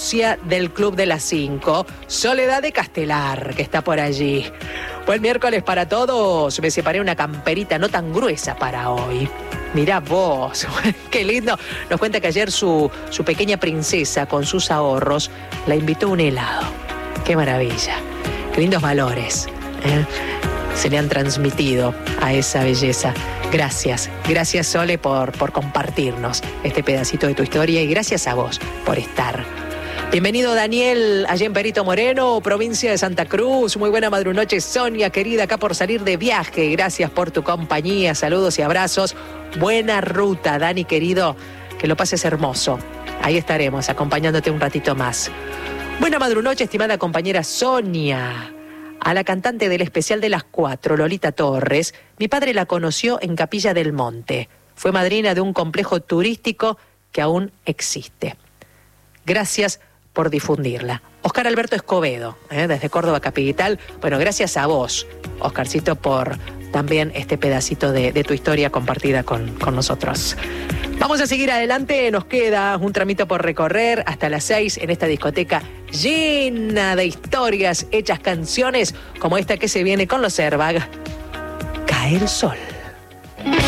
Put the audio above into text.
socia del Club de las 5, Soledad de Castelar, que está por allí. Buen miércoles para todos. Me separé una camperita no tan gruesa para hoy. Mirá vos, qué lindo. Nos cuenta que ayer su pequeña princesa, con sus ahorros, la invitó a un helado. Qué maravilla. Qué lindos valores se le han transmitido a esa belleza. Gracias Sole por compartirnos este pedacito de tu historia y gracias a vos por estar. Bienvenido Daniel, allá en Perito Moreno, provincia de Santa Cruz. Muy buena madrunoche, Sonia, querida, acá por salir de viaje. Gracias por tu compañía, saludos y abrazos. Buena ruta, Dani, querido, que lo pases hermoso. Ahí estaremos, acompañándote un ratito más. Buena madrunoche, estimada compañera Sonia. A la cantante del especial de las 4, Lolita Torres, mi padre la conoció en Capilla del Monte. Fue madrina de un complejo turístico que aún existe. Gracias por difundirla. Oscar Alberto Escobedo, desde Córdoba Capital. Bueno, gracias a vos, Oscarcito, por también este pedacito de tu historia compartida con nosotros. Vamos a seguir adelante, nos queda un tramito por recorrer hasta las 6 en esta discoteca llena de historias, hechas canciones como esta que se viene con los Airbag, Cae el Sol.